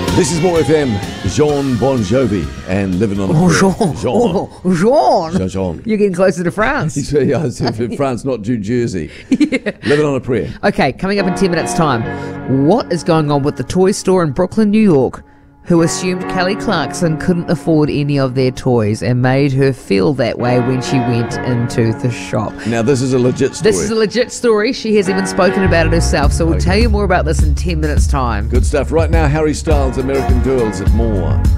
This is More FM, Jean Bon Jovi, and Living on a Prayer. Jean. Jean. You're getting closer to France. Yeah, I was in France, not New Jersey. Yeah. Living on a Prayer. Okay, coming up in 10 minutes' time. What is going on with the toy store in Brooklyn, New York, who assumed Kelly Clarkson couldn't afford any of their toys and made her feel that way when she went into the shop? Now, this is a legit story. This is a legit story. She has even spoken about it herself, so we'll tell you more about this in 10 minutes' time. Good stuff. Right now, Harry Styles, American Girls at More.